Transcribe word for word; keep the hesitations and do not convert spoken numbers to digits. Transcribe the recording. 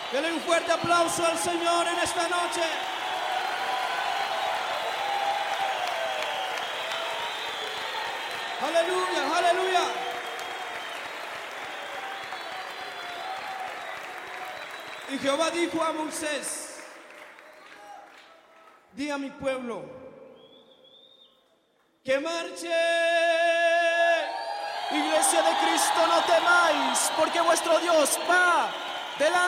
Dele un fuerte aplauso al Señor en esta noche. Aleluya, aleluya. Y Jehová dijo a Moisés: di a mi pueblo que marche. Iglesia de Cristo, no temáis, porque vuestro Dios va delante.